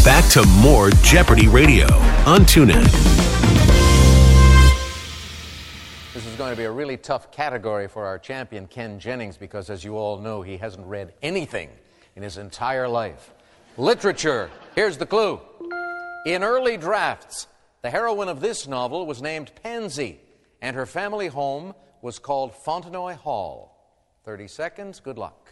Back to more Jeopardy Radio on TuneIn. This is going to be a really tough category for our champion, Ken Jennings, because as you all know, he hasn't read anything in his entire life. Literature. Here's the clue. In early drafts, the heroine of this novel was named Pansy, and her family home was called Fontenoy Hall. 30 seconds. Good luck.